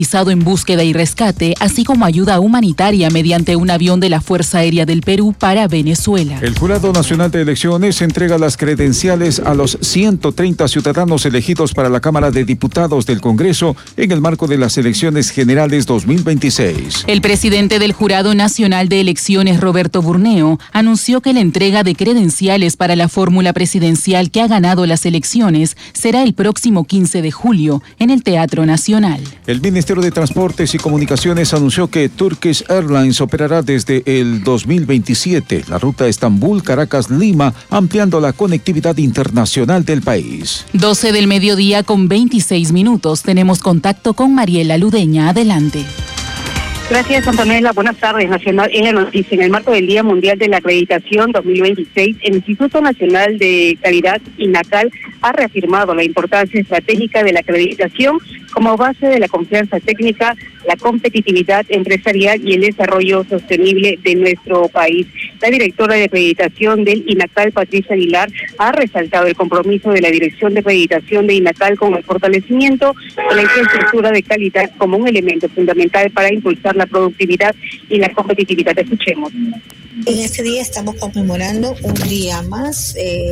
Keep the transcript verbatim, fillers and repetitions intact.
en búsqueda y rescate, así como ayuda humanitaria mediante un avión de la Fuerza Aérea del Perú para Venezuela. El Jurado Nacional de Elecciones entrega las credenciales a los ciento treinta ciudadanos elegidos para la Cámara de Diputados del Congreso en el marco de las elecciones generales dos mil veintiséis. El presidente del Jurado Nacional de Elecciones, Roberto Burneo, anunció que la entrega de credenciales para la fórmula presidencial que ha ganado las elecciones será el próximo quince de julio en el Teatro Nacional. El Ministerio de Transportes y Comunicaciones anunció que Turkish Airlines operará desde el dos mil veintisiete la ruta Estambul-Caracas-Lima, ampliando la conectividad internacional del país. doce del mediodía con veintiséis minutos. Tenemos contacto con Mariela Ludeña. Adelante. Gracias, Antonella. Buenas tardes. Nacional en la noticia. En el marco del Día Mundial de la Acreditación dos mil veintiséis, el Instituto Nacional de Calidad, INACAL, ha reafirmado la importancia estratégica de la acreditación como base de la confianza técnica, la competitividad empresarial y el desarrollo sostenible de nuestro país. La directora de acreditación del INACAL, Patricia Aguilar, ha resaltado el compromiso de la Dirección de Acreditación de INACAL con el fortalecimiento de la infraestructura de calidad como un elemento fundamental para impulsar la productividad y la competitividad. Escuchemos. En este día estamos conmemorando un día más. Eh...